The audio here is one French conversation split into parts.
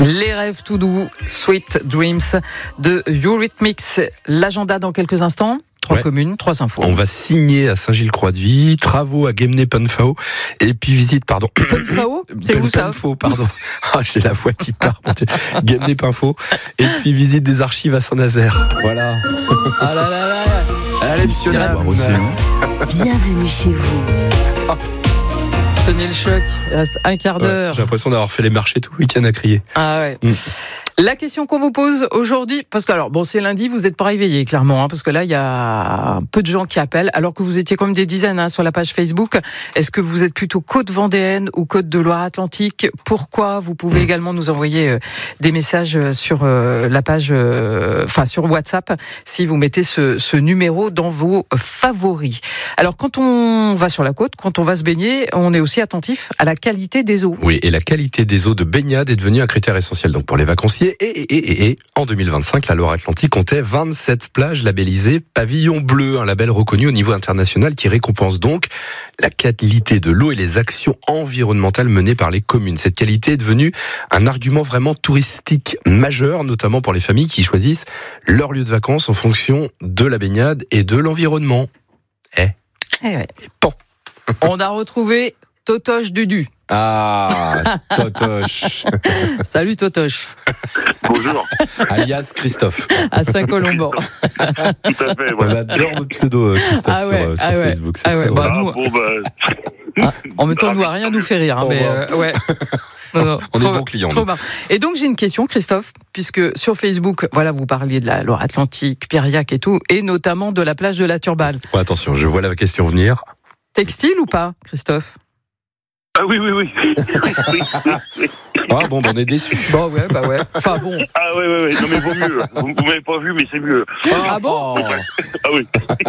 Les rêves tout doux, Sweet Dreams de Eurythmics. L'agenda dans quelques instants. 3 communes, 3 infos. On va signer à Saint-Gilles-Croix-de-Vie, travaux à Guémené-Penfao, et puis visite, Penfao, c'est où ça? Penfao, j'ai la voix qui part. Guémené-Penfao, et puis visite des archives à Saint-Nazaire. Voilà. Ah là là là. Allez, monsieur, Bienvenue chez vous. Tenez le choc, il reste un quart d'heure. J'ai l'impression d'avoir fait les marchés tout le week-end à crier. Ah ouais. La question qu'on vous pose aujourd'hui, parce que c'est lundi, vous n'êtes pas réveillés clairement, parce que là il y a peu de gens qui appellent, alors que vous étiez comme des dizaines sur la page Facebook. Est-ce que vous êtes plutôt côte vendéenne ou côte de Loire-Atlantique? Pourquoi? Vous pouvez également nous envoyer des messages sur la page, sur WhatsApp, si vous mettez ce numéro dans vos favoris. Alors quand on va sur la côte, quand on va se baigner, on est aussi attentif à la qualité des eaux. Oui, et la qualité des eaux de baignade est devenue un critère essentiel donc pour les vacanciers. Et en 2025, la Loire-Atlantique comptait 27 plages labellisées Pavillon Bleu, un label reconnu au niveau international qui récompense donc la qualité de l'eau et les actions environnementales menées par les communes. Cette qualité est devenue un argument vraiment touristique majeur, notamment pour les familles qui choisissent leur lieu de vacances en fonction de la baignade et de l'environnement. Bon. On a retrouvé Totoche Dudu. Ah, Totoche. Salut Totoche. Bonjour. Alias Christophe. À Saint-Colomban. Tout à fait, On adore votre pseudo, Christophe, sur Facebook. C'est très drôle. En même temps, rien nous fait rire. Non, on est bons clients. Et donc, j'ai une question, Christophe, puisque sur Facebook, vous parliez de la Loire-Atlantique, Piriac et tout, et notamment de la plage de la Turballe. Ouais, attention, je vois la question venir. Textile ou pas, Christophe? Ah oui. Ah bon, on est déçus. Ouais. Enfin bon. Ah oui. Non mais vaut mieux. Vous m'avez pas vu, mais c'est mieux. Ah bon? Ah oui.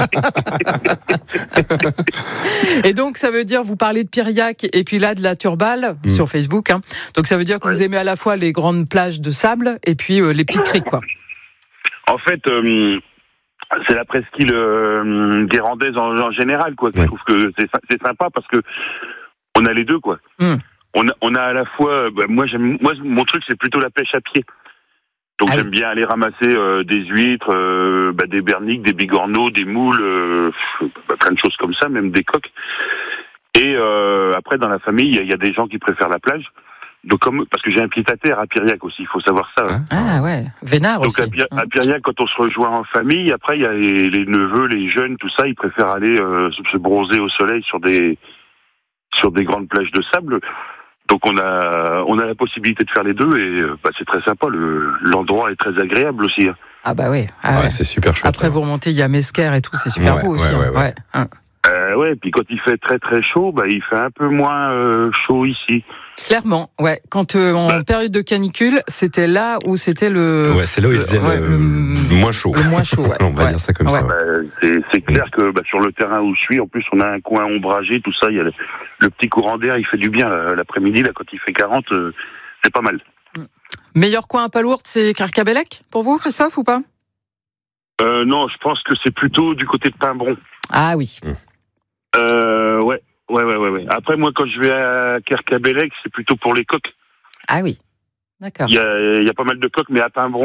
Et donc ça veut dire, vous parlez de Piriac et puis là de la Turballe sur Facebook. Donc ça veut dire que vous aimez à la fois les grandes plages de sable et puis les petites criques, quoi. En fait, c'est la presqu'île guérandaise en général, quoi. Je trouve que c'est sympa parce que on a les deux, quoi. On a à la fois, moi mon truc c'est plutôt la pêche à pied. Donc j'aime bien aller ramasser des huîtres, des berniques, des bigorneaux, des moules, plein de choses comme ça, même des coques. Et après dans la famille, il y a des gens qui préfèrent la plage. Donc parce que j'ai un pied-à-terre à Piriac aussi, il faut savoir ça. Ah ouais, Vénard donc aussi. Donc à Piriac, quand on se rejoint en famille, après il y a les neveux, les jeunes, tout ça, ils préfèrent aller se bronzer au soleil sur des grandes plages de sable. Donc on a la possibilité de faire les deux et c'est très sympa. L'endroit est très agréable aussi. Ah bah oui. C'est super chouette. Après vous remontez, il y a Mesquer et tout, c'est super beau aussi. Puis quand il fait très très chaud, il fait un peu moins chaud ici. Clairement, quand en période de canicule, c'était là où c'était le. C'est là où il faisait le moins chaud. Le moins chaud, on va dire ça comme ça. C'est clair que sur le terrain où je suis, en plus on a un coin ombragé, tout ça, il y a le petit courant d'air, il fait du bien l'après-midi, là quand il fait 40, c'est pas mal. Meilleur coin à Palourde, c'est Carcabellec pour vous, Christophe, ou pas? Non, je pense que c'est plutôt du côté de Pimbron. Ah oui. Ouais. Après, moi, quand je vais à Carcabellec, c'est plutôt pour les coques. Ah oui, d'accord. Il y a pas mal de coques, mais à Pimbron,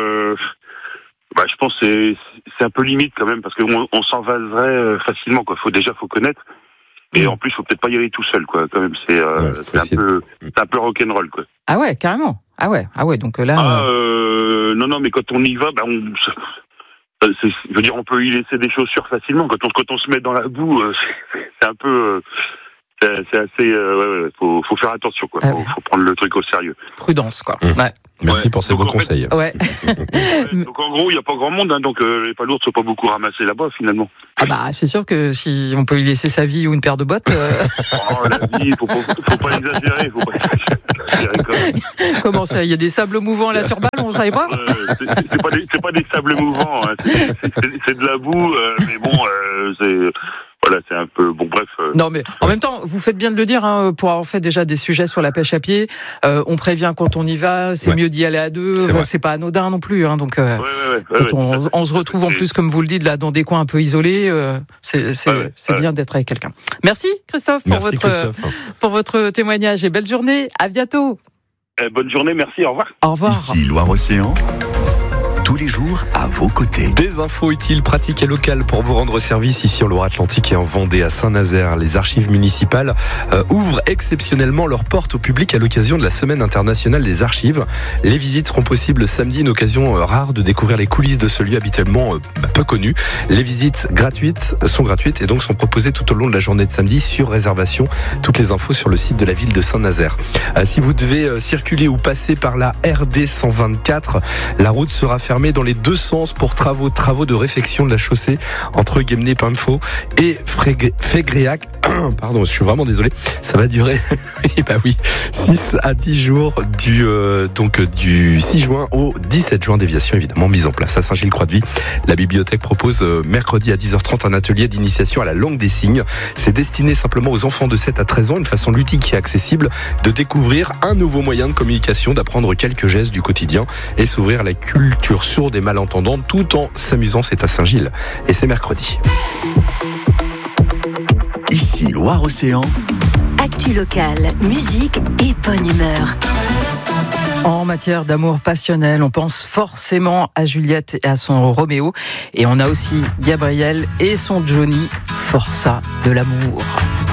je pense que c'est un peu limite quand même, parce qu'on s'envaserait facilement, quoi. Faut connaître. Et en plus, faut peut-être pas y aller tout seul, quoi. Quand même, c'est un peu rock'n'roll, quoi. Ah ouais, carrément. Ah ouais, donc là. Non, mais quand on y va, je veux dire, on peut y laisser des chaussures facilement. Quand on se met dans la boue, c'est un peu, c'est assez, faut faire attention, quoi. Faut prendre le truc au sérieux. Prudence, quoi. Merci pour ces bons conseils. Donc en gros, il y a pas grand monde, donc les palourdes sont pas beaucoup ramassées là-bas finalement. C'est sûr que si on peut lui laisser sa vie ou une paire de bottes. La vie, faut pas exagérer, quand même. Comment ça? Il y a des sables mouvants à la Turballe, on savait pas? C'est pas des sables mouvants, c'est de la boue, mais bon, c'est un peu... Bon, bref... Non, mais en même temps, vous faites bien de le dire, pour avoir fait déjà des sujets sur la pêche à pied. On prévient quand on y va, c'est mieux d'y aller à deux, c'est pas anodin non plus. Donc, quand on se retrouve en plus, comme vous le dites, là, dans des coins un peu isolés, c'est bien d'être avec quelqu'un. Merci, Christophe, pour votre témoignage et belle journée. À bientôt. Bonne journée, merci, au revoir. Au revoir. Ici Loire-Océan, tous les jours à vos côtés. Des infos utiles, pratiques et locales pour vous rendre service ici en Loire-Atlantique et en Vendée, à Saint-Nazaire. Les archives municipales ouvrent exceptionnellement leurs portes au public à l'occasion de la Semaine internationale des archives. Les visites seront possibles samedi, une occasion rare de découvrir les coulisses de ce lieu habituellement peu connu. Les visites sont gratuites et donc sont proposées tout au long de la journée de samedi sur réservation. Toutes les infos sur le site de la ville de Saint-Nazaire. Si vous devez circuler ou passer par la RD 124, la route sera fermée dans les deux sens pour travaux de réfection de la chaussée entre Guémené-Pinfo et Fégréac. Pardon, je suis vraiment désolé. Ça va durer 6 à 10 jours du 6 juin au 17 juin, déviation évidemment mise en place à Saint-Gilles-Croix-de-Vie. La bibliothèque propose mercredi à 10h30 un atelier d'initiation à la langue des signes. C'est destiné simplement aux enfants de 7 à 13 ans, une façon ludique et accessible de découvrir un nouveau moyen de communication, d'apprendre quelques gestes du quotidien et s'ouvrir à la culture sourde et malentendante tout en s'amusant. C'est à Saint-Gilles et c'est mercredi. Ici Loire-Océan. Actu locale, musique et bonne humeur. En matière d'amour passionnel, on pense forcément à Juliette et à son Roméo. Et on a aussi Gabriel et son Johnny, Forçat de l'amour.